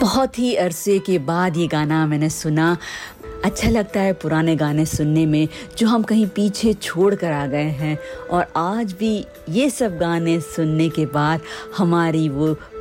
बहुत ही अरसे के बाद ये गाना मैंने सुना। अच्छा लगता है पुराने गाने सुनने में जो हम कहीं पीछे छोड़ कर आ गए हैं, और आज भी ये सब गाने सुनने के बाद हमारी वो